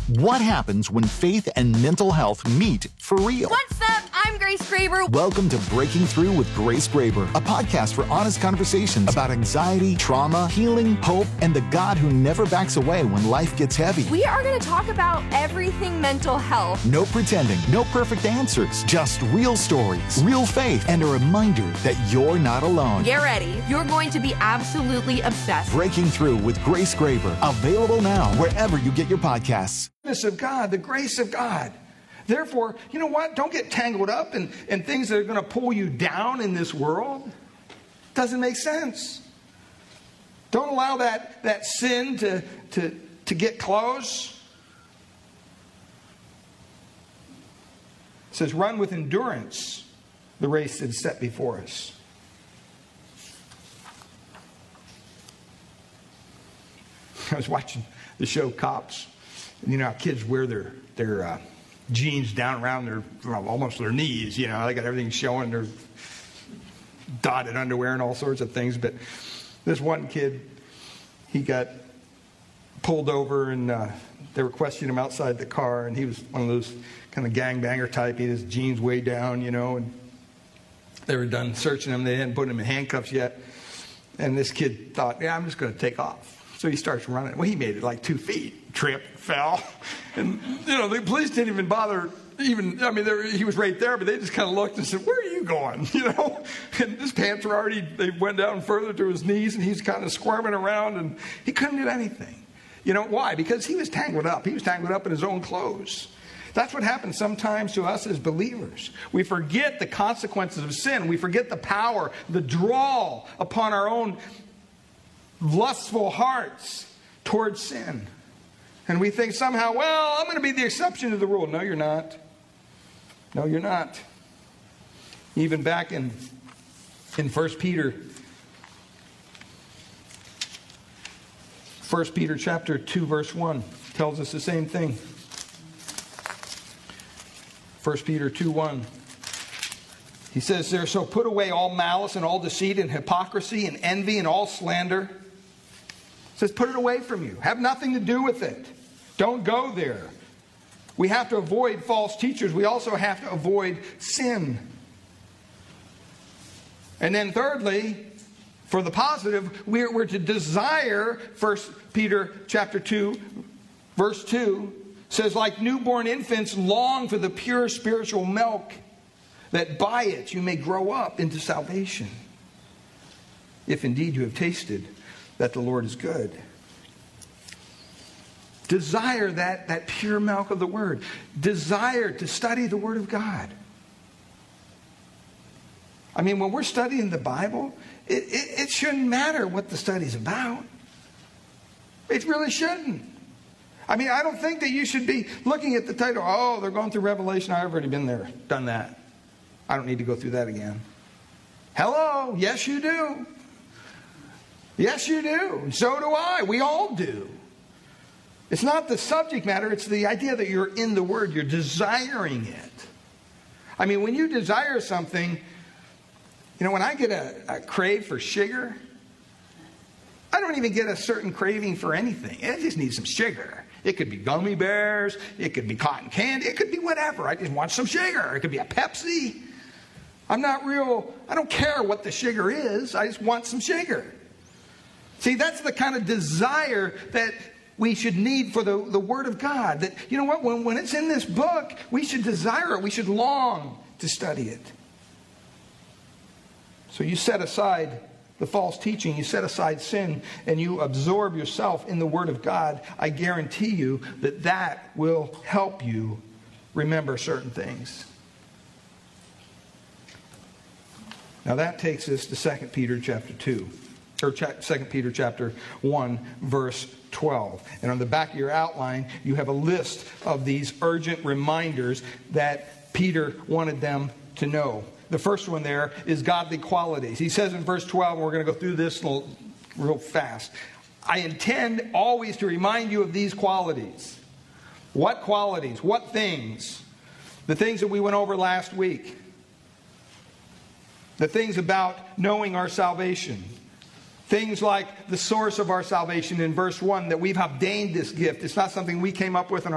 What happens when faith and mental health meet for real? What's up? I'm Grace Graber. Welcome to Breaking Through with Grace Graber, a podcast for honest conversations about anxiety, trauma, healing, hope, and the God who never backs away when life gets heavy. We are going to talk about everything mental health. No pretending, no perfect answers, just real stories, real faith, and a reminder that you're not alone. Get ready. You're going to be absolutely obsessed. Breaking Through with Grace Graber, available now wherever you get your podcasts. Of God, the grace of God. Therefore, you know what? Don't get tangled up in things that are going to pull you down in this world. Doesn't make sense. Don't allow that sin to get close. It says, run with endurance the race that is set before us. I was watching the show Cops. You know how kids wear their jeans down around almost their knees. You know, they got everything showing, their dotted underwear and all sorts of things. But this one kid, he got pulled over and they were questioning him outside the car. And he was one of those kind of gangbanger type. He had his jeans way down, you know. And they were done searching him. They hadn't put him in handcuffs yet. And this kid thought, yeah, I'm just going to take off. So he starts running. Well, he made it like 2 feet. Tripped, fell. And, you know, the police didn't even bother he was right there, but they just kind of looked and said, where are you going? You know? And his pants were already, they went down further to his knees, and he's kind of squirming around, and he couldn't do anything. You know, why? Because he was tangled up. He was tangled up in his own clothes. That's what happens sometimes to us as believers. We forget the consequences of sin. We forget the power, the draw upon our own lustful hearts towards sin. And we think somehow, well, I'm going to be the exception to the rule. No, you're not. No, you're not. Even back in 1 Peter chapter 2, verse 1 tells us the same thing. 1 Peter 2:1. He says there, so put away all malice and all deceit and hypocrisy and envy and all slander. It says put it away from you. Have nothing to do with it. Don't go there. We have to avoid false teachers. We also have to avoid sin. And then thirdly, for the positive, we're to desire, 1 Peter chapter 2, verse 2, says, like newborn infants, long for the pure spiritual milk, that by it you may grow up into salvation, if indeed you have tasted that the Lord is good. Desire that pure milk of the Word. Desire to study the Word of God. I mean, when we're studying the Bible, it shouldn't matter what the study's about. It really shouldn't. I mean, I don't think that you should be looking at the title, oh, they're going through Revelation. I've already been there, done that. I don't need to go through that again. Hello, yes you do. Yes you do. And so do I. We all do. It's not the subject matter, it's the idea that you're in the Word, you're desiring it. I mean, when you desire something, you know, when I get a crave for sugar, I don't even get a certain craving for anything. I just need some sugar. It could be gummy bears, it could be cotton candy, it could be whatever. I just want some sugar. It could be a Pepsi. I don't care what the sugar is, I just want some sugar. See, that's the kind of desire that we should need for the Word of God. That, you know what, when it's in this book, we should desire it. We should long to study it. So you set aside the false teaching, you set aside sin, and you absorb yourself in the Word of God. I guarantee you that will help you remember certain things. Now that takes us to 2 Peter chapter 2. Or 2 Peter chapter 1, verse 12. And on the back of your outline, you have a list of these urgent reminders that Peter wanted them to know. The first one there is godly qualities. He says in verse 12, and we're going to go through this real fast. I intend always to remind you of these qualities. What qualities? What things? The things that we went over last week. The things about knowing our salvation. Things like the source of our salvation in verse 1, that we've obtained this gift. It's not something we came up with in our